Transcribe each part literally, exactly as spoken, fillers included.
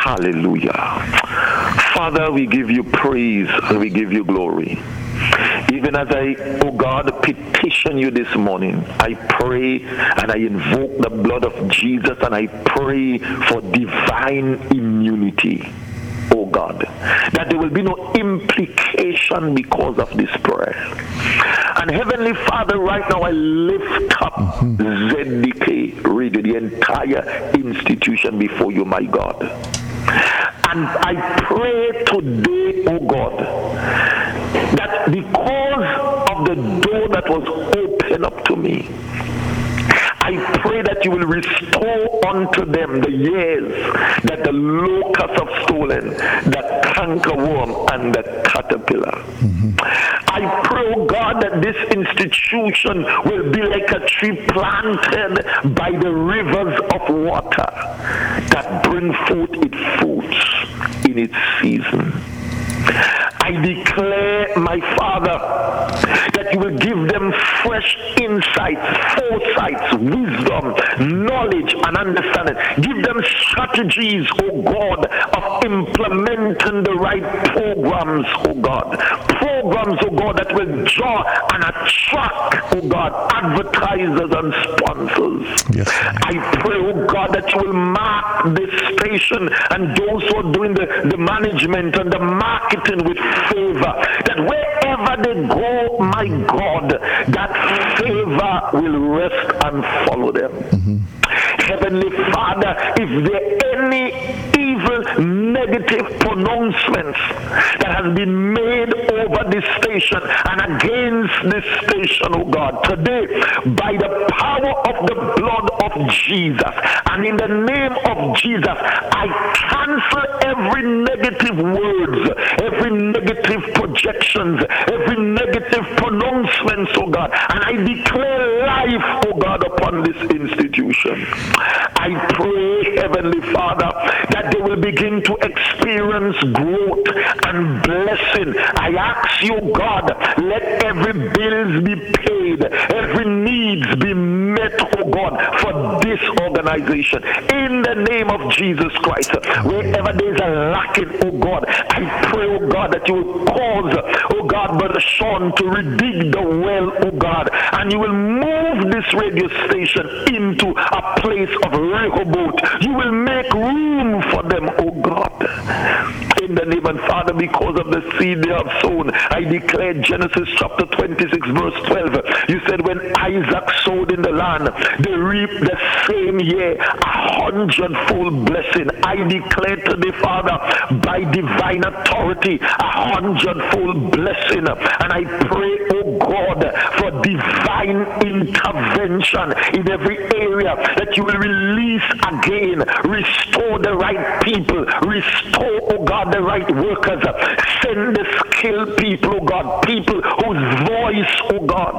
Hallelujah. Father, we give you praise and we give you glory. Even as I, oh God, petition you this morning, I pray and I invoke the blood of Jesus and I pray for divine immunity. Oh God, that there will be no implication because of this prayer. And Heavenly Father, right now I lift up mm-hmm. Z D K Radio, the entire institution before you, my God. And I pray today, oh God, that because of the door that was opened up to me, I pray that you will restore unto them the years that the locusts have stolen, the cankerworm and the caterpillar. Mm-hmm. I pray, oh God, that this institution will be like a tree planted by the rivers of water that bring forth its fruits in its season. I declare, my Father, that you will give them fresh insights, foresights, wisdom, knowledge, and understanding. Give them strategies, oh God, of implementing the right programs, oh God. Programs, oh God, that will draw and attract, oh God, advertisers and sponsors. Yes. I pray, oh God, that you will mark this station and those who are doing the, the management and the marketing with favor, that wherever they go, my God, that favor will rest and follow them. Mm-hmm. Heavenly Father, if there are any evil, negative pronouncements that has been made over this station and against this station, oh God, today, by the power of the blood of Jesus and in the name of Jesus, I cancel every negative words, every negative projections, every negative pronouncements, oh God, and I declare life, oh God, upon this institution. I pray, Heavenly Father, that they will begin to experience growth and blessing. I ask you, God, let every bills be paid, every needs be met, oh God, for this organization. In the name of Jesus Christ, wherever there is a lacking, oh God, I pray, oh God, that you will cause, oh God, Brother Sean to redig the well, oh God, and you will move this radio station into a place of Rehoboth. You will make room for them, oh God. In the name of Father, because of the seed they have sown, I declare Genesis chapter twenty-six verse twelve. You said when Isaac sowed in the land, they reaped the same year a hundredfold blessing. I declare today, Father, by divine authority, a hundredfold blessing. And I pray, oh God, for divine intervention in every area, that you will release again, restore the right people, restore, oh God, the right workers, send the skilled people, oh God, people whose voice, oh God,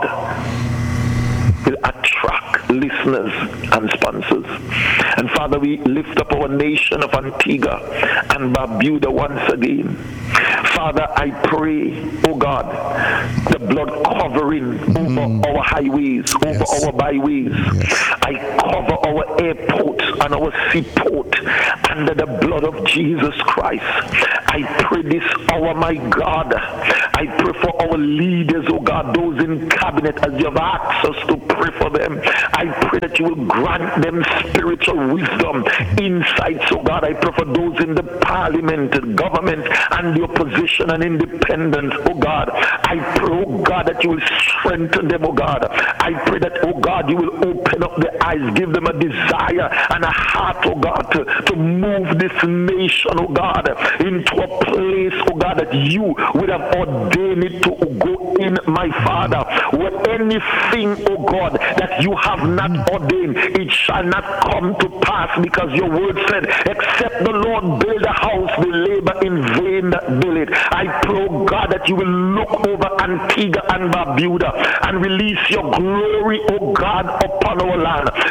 will attract listeners and sponsors. And Father, we lift up our nation of Antigua and Barbuda once again. Father, I pray, oh God, the blood covering mm. over our highways, over yes. our byways. Yes. I cover our airports and our seaport under the blood of Jesus Christ. I pray this hour, my God, I pray for our leaders, oh God, those in cabinet, as you have asked us to pray for them. I pray that you will grant them spiritual wisdom, insights, oh God. I pray for those in the parliament, the government, and the opposition and independence, oh God. I pray, oh God, that you will strengthen them, oh God. I pray that, oh God, you will open up their eyes, give them a desire and a heart, oh God, to, to move this nation, oh God, into a place, oh God, that you would have ordained it to go in, my Father. Where anything, oh God, that you have not ordained, it shall not come to pass, because your word said, except the Lord build a house, they labor in vain that build it. I pray, oh God, that you will look over Antigua and Barbuda and release your glory, oh God, upon our land.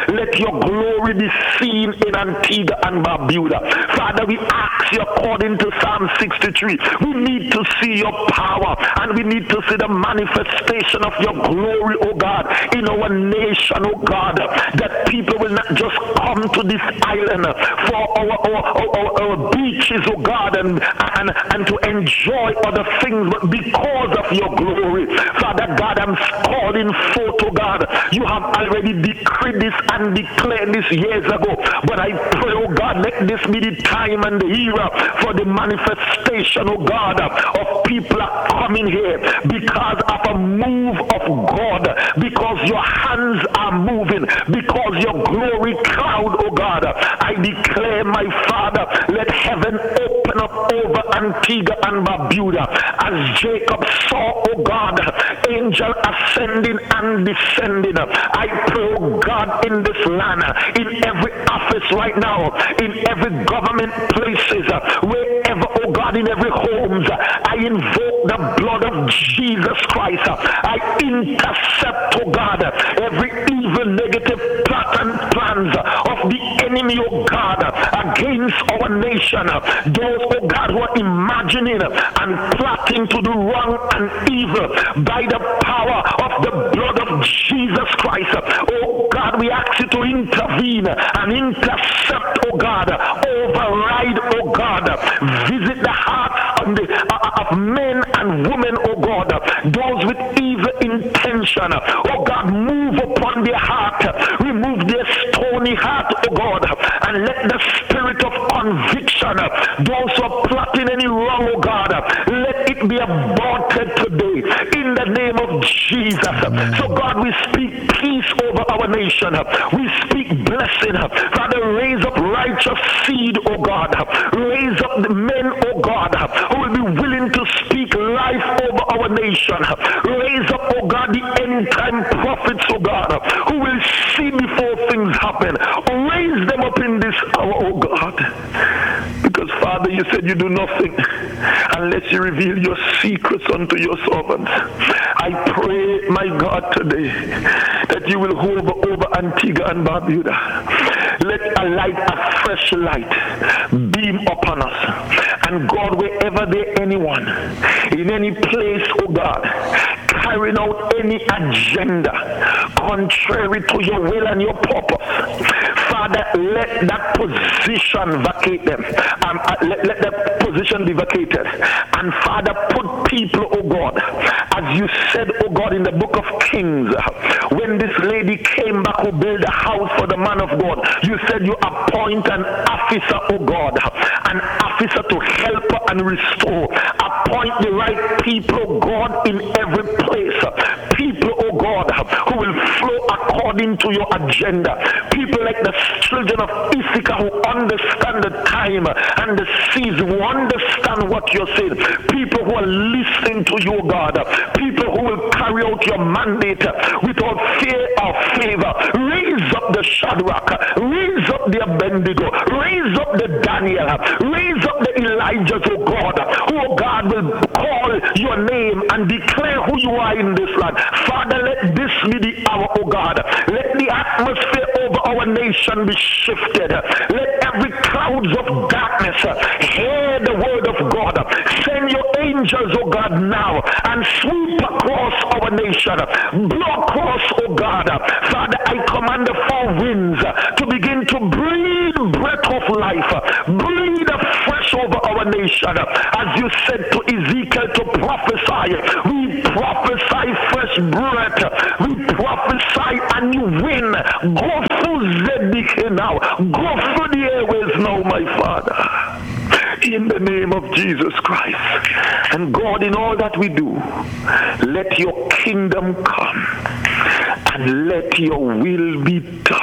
Let your glory be seen in Antigua and Barbuda. Father, we ask you according to Psalm sixty-three, we need to see your power and we need to see the manifestation of your glory, oh God, in our nation, oh God, that people will not just come to this island for our, our, our, our beaches, oh God, and, and, and to enjoy other things, but because of your glory. Father God, I'm calling forth, oh God, you have already decreed this and declared this years ago, but I pray, oh God, let this be the time and the era for the manifestation, oh God, of people are coming here because of a move of God, because your hands are moving, because your glory cloud, oh God. I declare, my Father, let heaven open up over Antigua and Barbuda as Jacob saw, oh God, angel ascending and descending. I pray, oh God, in this land, in every office right now, in every government places, wherever, oh God, in every homes, I invoke the blood of Jesus Christ. I intercept, oh God, every evil, negative plot and plans of the enemy, oh God, against our nation. Those, oh God, who are imagining and plotting to do wrong and evil by the power of the blood of Jesus Christ. Oh God, we ask you to intervene and intercept, oh God, override, oh God, visit the hearts of, the, uh, of men and women, oh God, those with evil intention, oh God, move upon their heart, remove their stony heart, oh God, and let the spirit of conviction, those who are plotting any wrong, oh God, let it be aborted today in the name of Jesus. So God, we speak peace over our nation, we speak blessing. Father, raise up righteous seed, oh God, raise up the men, oh God, who will be willing to speak life over our nation. Raise up, oh God, the end time prophets, oh God, who will see before things happen. Raise them up in this hour, oh God. Because Father, you said you do nothing unless you reveal your secrets unto your servants. I pray, my God, today that you will hover over Antigua and Barbuda. Let a light, a fresh light beam upon us. And God, wherever there anyone, in any place, oh God, carrying out any agenda contrary to your will and your purpose, Father, let that position vacate them. Um, uh, let, let that position be vacated. And Father, put people, oh God, as you said, oh God, in the book of Kings, when this lady came back who built a house for the man of God, you said you appoint an officer, oh God, an officer to help her and restore. Appoint the right people, oh God, in every place. People, oh God, who will flow according to your agenda. People like the children of Issachar who understand the time and the season, who understand what you're saying. People who are listening to you, God. People who will carry out your mandate without fear or favor. Raise up the Shadrach, raise up the Abednego, raise up the Daniel, raise up the Elijah, oh God, who, oh God, will call your name and declare who you are in this land. Father, let this be the hour, oh God. Let the atmosphere over our nation be shifted. Let every clouds of darkness hear the word of God. Send your angels, oh God, now and sweep across our nation. Blow across, oh God. Father, I command the four winds to begin to breathe breath of life. Breathe afresh over our nation. As you said to Ezekiel to prophesy, we prophesy fresh breath. We prophesy a new wind. Go through Zedek now. Go through the airways now, my Father. In the name of Jesus Christ. And God, in all that we do, let your kingdom come and let your will be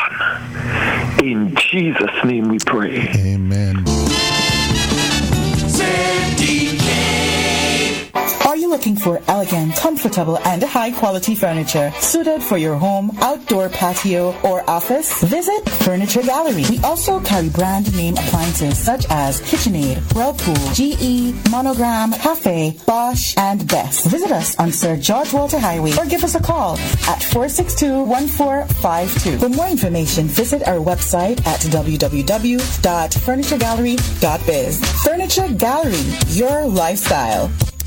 done. In Jesus' name we pray. Amen. Are you a looking for elegant, comfortable, and high-quality furniture suited for your home, outdoor patio, or office, visit Furniture Gallery. We also carry brand name appliances such as KitchenAid, Whirlpool, G E, Monogram, Cafe, Bosch, and Best. Visit us on Sir George Walter Highway or give us a call at four six two, one four five two. For more information, visit our website at w w w dot furniture gallery dot biz. Furniture Gallery, your lifestyle.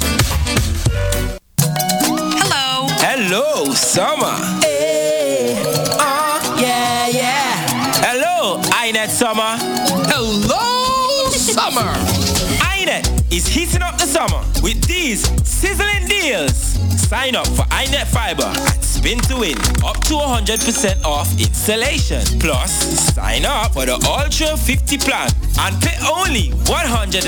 Hello. Hello, Summer. Hey. Uh, yeah, yeah. Hello, iNet Summer. Hello, Summer. iNet is heating up the summer with these sizzling deals. Sign up for iNet Fiber and spin to win up to one hundred percent off installation. Plus, sign up for the Ultra fifty plan and pay only one hundred